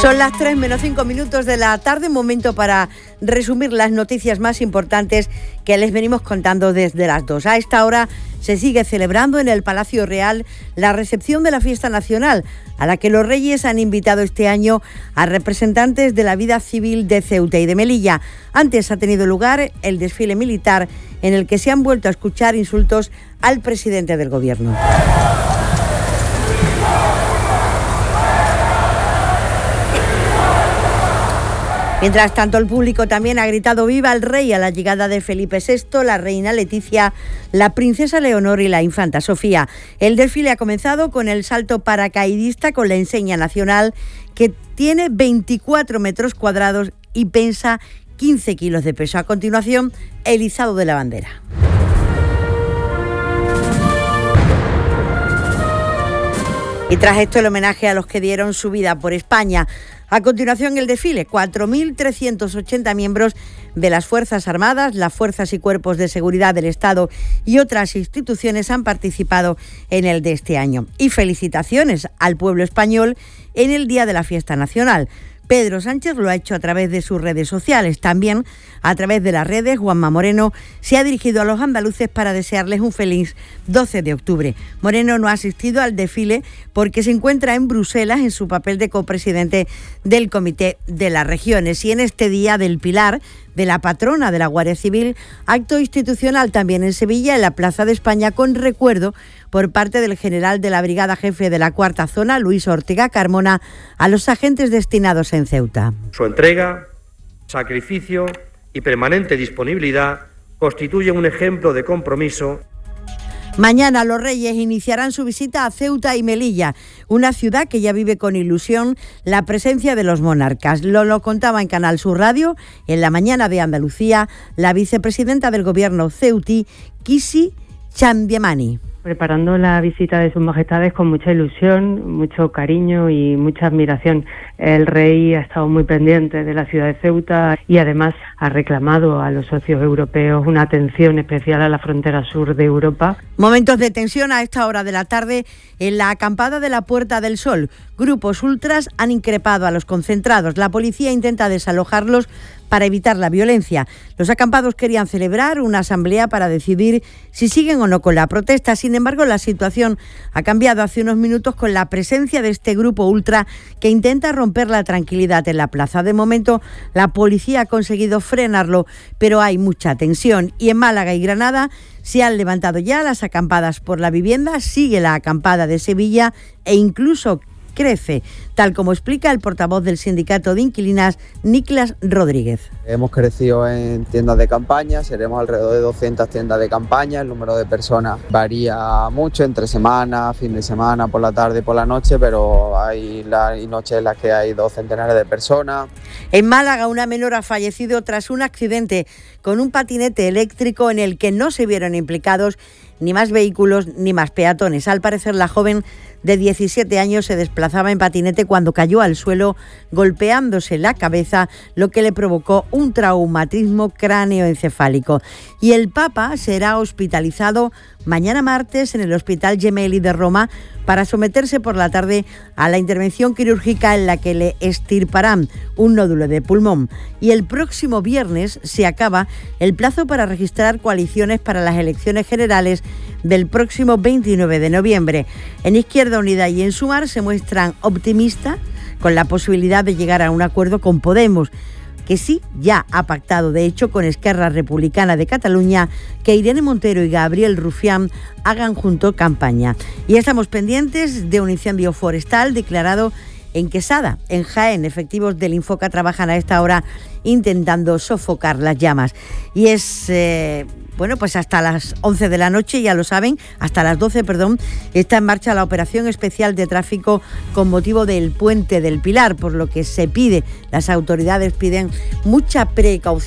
Son las 3 menos 5 minutos de la tarde, momento para resumir las noticias más importantes que les venimos contando desde las 2. A esta hora se sigue celebrando en el Palacio Real la recepción de la Fiesta Nacional, a la que los Reyes han invitado este año a representantes de la vida civil de Ceuta y de Melilla. Antes ha tenido lugar el desfile militar, en el que se han vuelto a escuchar insultos al presidente del Gobierno. Mientras tanto, el público también ha gritado ¡Viva el Rey! A la llegada de Felipe VI, la reina Leticia, la princesa Leonor y la infanta Sofía. El desfile ha comenzado con el salto paracaidista con la enseña nacional, que tiene 24 metros cuadrados y pesa 15 kilos de peso. A continuación, el izado de la bandera. Y tras esto, el homenaje a los que dieron su vida por España. A continuación, el desfile. 4.380 miembros de las Fuerzas Armadas, las Fuerzas y Cuerpos de Seguridad del Estado y otras instituciones han participado en el de este año. Y felicitaciones al pueblo español en el Día de la Fiesta Nacional. Pedro Sánchez lo ha hecho a través de sus redes sociales. También, a través de las redes, Juanma Moreno se ha dirigido a los andaluces para desearles un feliz 12 de octubre. Moreno no ha asistido al desfile porque se encuentra en Bruselas en su papel de copresidente del Comité de las Regiones. Y en este Día del Pilar, de la patrona de la Guardia Civil, acto institucional también en Sevilla, en la Plaza de España, con recuerdo por parte del general de la Brigada Jefe de la Cuarta Zona, Luis Ortega Carmona, a los agentes destinados en Ceuta. Su entrega, sacrificio y permanente disponibilidad constituyen un ejemplo de compromiso. Mañana los Reyes iniciarán su visita a Ceuta y Melilla, una ciudad que ya vive con ilusión la presencia de los monarcas. Lo contaba en Canal Sur Radio, en la mañana de Andalucía, la vicepresidenta del Gobierno ceutí, Kisi Chambiemani. Preparando la visita de sus majestades con mucha ilusión, mucho cariño y mucha admiración. El rey ha estado muy pendiente de la ciudad de Ceuta y además ha reclamado a los socios europeos una atención especial a la frontera sur de Europa. Momentos de tensión a esta hora de la tarde en la acampada de la Puerta del Sol. Grupos ultras han increpado a los concentrados. La policía intenta desalojarlos para evitar la violencia. Los acampados querían celebrar una asamblea para decidir si siguen o no con la protesta. Sin embargo, la situación ha cambiado hace unos minutos con la presencia de este grupo ultra que intenta romper la tranquilidad en la plaza. De momento, la policía ha conseguido frenarlo, pero hay mucha tensión. Y en Málaga y Granada se han levantado ya las acampadas por la vivienda, sigue la acampada de Sevilla e incluso crece, tal como explica el portavoz del sindicato de inquilinas, Niklas Rodríguez. Hemos crecido en tiendas de campaña, seremos alrededor de 200 tiendas de campaña. El número de personas varía mucho, entre semana, fin de semana, por la tarde y por la noche, pero hay noches en las que hay 2 centenares de personas. En Málaga, una menor ha fallecido tras un accidente con un patinete eléctrico en el que no se vieron implicados ni más vehículos ni más peatones. Al parecer, la joven de 17 años se desplazaba en patinete cuando cayó al suelo, golpeándose la cabeza, lo que le provocó un traumatismo cráneoencefálico. Y el Papa será hospitalizado mañana martes en el Hospital Gemelli de Roma para someterse por la tarde a la intervención quirúrgica en la que le extirparán un nódulo de pulmón. Y el próximo viernes se acaba el plazo para registrar coaliciones para las elecciones generales del próximo 29 de noviembre. En Izquierda Unida y en Sumar se muestran optimistas con la posibilidad de llegar a un acuerdo con Podemos, que sí ya ha pactado de hecho con Esquerra Republicana de Cataluña que Irene Montero y Gabriel Rufián hagan junto campaña. Y estamos pendientes de un incendio forestal declarado en Quesada, en Jaén. Efectivos del Infoca trabajan a esta hora intentando sofocar las llamas. Y es, pues hasta las 11 de la noche, ya lo saben, hasta las 12, está en marcha la operación especial de tráfico con motivo del Puente del Pilar, por lo que las autoridades piden mucha precaución